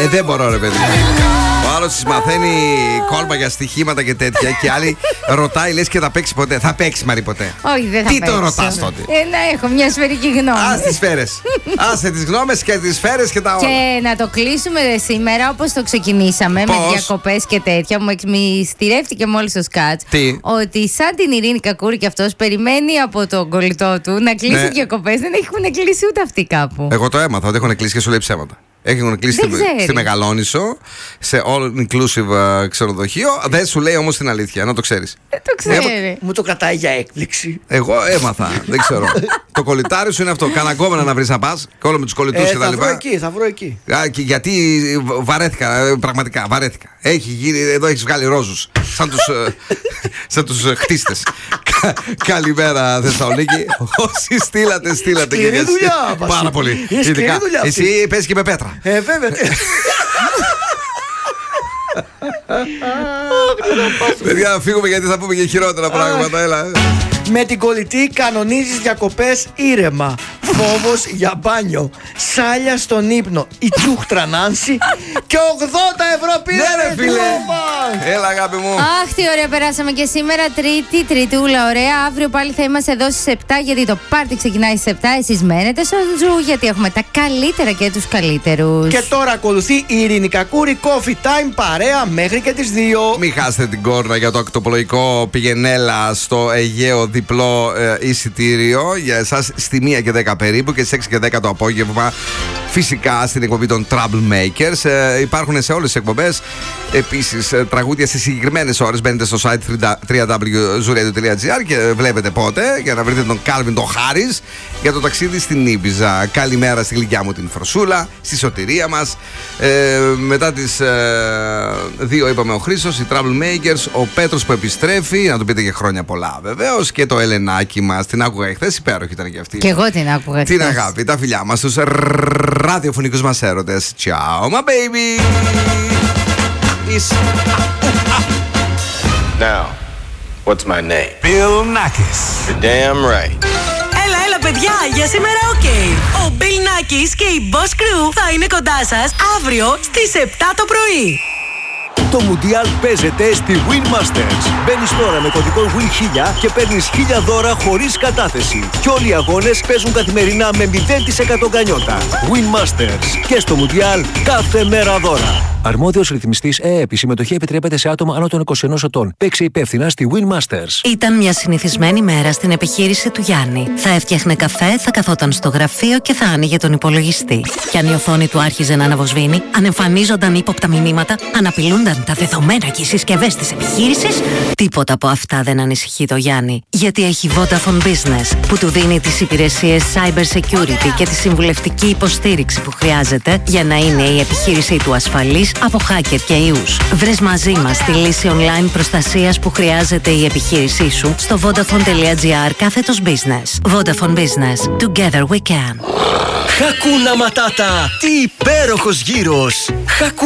Δεν μπορώ, ρε παιδί. Ο άλλος της μαθαίνει κόλπα για στοιχήματα και τέτοια. Και άλλη ρωτάει, λες και θα παίξει ποτέ. Θα παίξει, Μαρή, ποτέ? Όχι, δεν θα Τι παίξω. το ρωτάς τότε? Να έχω μια σφαιρική γνώμη. Ας τις σφαίρες. Άσε τις γνώμες και τις σφαίρες και τα όλα. Και να το κλείσουμε σήμερα όπως το ξεκινήσαμε. Πώς? Με διακοπές και τέτοια. Μου εκμυστηρεύτηκε μόλις το σκάτς. Τι? Ότι σαν την Ειρήνη Κακούρη και αυτός περιμένει από τον κολλητό του να κλείσει Ναι. διακοπές. Δεν έχουν κλείσει ούτε αυτοί κάπου. Εγώ το έμαθα ότι έχουν κλείσει και σου λέει ψέματα. Έχουν κλείσει Δεν ξέρει. στη Μεγαλόνισσο, σε all-inclusive ξενοδοχείο. Δεν σου λέει όμως την αλήθεια, να το ξέρεις. Δεν το ξέρει. Μου το κρατάει για έκπληξη. Εγώ έμαθα, δεν ξέρω. Το κολλητάρι σου είναι αυτό. Κανακόμενα να βρεις να πας, και όλο με τους κολλητούς και τα λοιπά. Θα βρω εκεί. Γιατί βαρέθηκα, πραγματικά βαρέθηκα. Εδώ έχεις βγάλει ρόζους, σαν τους χτίστες. Καλημέρα, Θεσσαλονίκη. Όσοι στείλατε. Σκληρή δουλειά, Βασίλη. Πάρα πολύ. Είναι σκληρή δουλειά αυτή. Εσύ παίζεις και με πέτρα. Βέβαια. Παιδιά, να φύγουμε γιατί θα πούμε και χειρότερα πράγματα. Έλα. Με την κολλητή κανονίζεις διακοπές ήρεμα. Φόβος για μπάνιο. Σάλια στον ύπνο. Η τσούχτρα Νάνση. Και 80 € πήρε, Ναι, ρε φίλε. Έλα, αγάπη μου. Αχ, τι ωραία περάσαμε και σήμερα. Τριτούλα, ωραία. Αύριο πάλι θα είμαστε εδώ στις 7 γιατί το πάρτι ξεκινάει στις 7. Εσείς μένετε στο Ζου γιατί έχουμε τα καλύτερα και τους καλύτερους. Και τώρα ακολουθεί η Ειρήνη Κακούρη Coffee Time παρέα μέχρι και τις 2. Μην χάσετε την κόρνα για το ακτοπολογικό Πηγενέλα στο Αιγαίο διπλό εισιτήριο για εσάς στη 1 και 10 περίπου και στις 6 και 10 το απόγευμα. Φυσικά στην εκπομπή των Troublemakers. Υπάρχουν σε όλες τις εκπομπές. Επίσης τραγούδια σε συγκεκριμένες ώρες. Μπαίνετε στο site www.zuradio.gr και βλέπετε πότε για να βρείτε τον Κάλβιν τον Χάρις για το ταξίδι στην Ήμπιζα. Καλημέρα στη γλυκιά μου την Φροσούλα, στη σωτηρία μας. Μετά τις 2 είπαμε ο Χρήστος, οι Troublemakers, ο Πέτρος που επιστρέφει, να του πείτε και χρόνια πολλά βεβαίως, και το Ελενάκι μας. Την άκουγα χθες, υπέροχη ήταν και αυτή. Και εγώ την άκουγα Την χθες. αγάπη, τα φιλιά μας, τους ραδιοφωνικούς μας έρωτες. Ciao, my baby. Now, what's my name? Bill Nackis. You're damn right. Έλα παιδιά, για σήμερα οκ. Ο Bill Nackis και η Boss Crew θα είναι κοντά σας αύριο στις 7 το πρωί. Το Μουντιάλ παίζεται στη Win Masters. Μπαίνεις τώρα με κωδικό WIN1000 και παίρνεις 1000 δώρα χωρίς κατάθεση. Και όλοι οι αγώνες παίζουν καθημερινά με 0% γκανιότα. Win Masters. Και στο Μουντιάλ κάθε μέρα δώρα. Αρμόδιος ρυθμιστής ΕΕΠ. Η συμμετοχή επιτρέπεται σε άτομα άνω των 21 ετών. Παίξε υπεύθυνα στη Win Masters. Ήταν μια συνηθισμένη μέρα στην επιχείρηση του Γιάννη. Θα έφτιαχνε καφέ, θα καθόταν στο γραφείο και θα άνοιγε τον υπολογιστή. Κι αν η οθόνη του άρχιζε να αναβοσβήνει, αν εμφανίζονταν ύποπτα μηνύματα, αν απειλούνταν τα δεδομένα και οι συσκευές της επιχείρησης, τίποτα από αυτά δεν ανησυχεί το Γιάννη. Γιατί έχει Vodafone Business που του δίνει τις υπηρεσίες cyber security και τη συμβουλευτική υποστήριξη που χρειάζεται για να είναι η επιχείρησή του ασφαλής από hacker και ιούς. Βρες μαζί μας τη λύση online προστασίας που χρειάζεται η επιχείρησή σου στο vodafone.gr/business. Vodafone Business. Together we can. Χακούνα Ματάτα! Τι υπέροχος γύρος!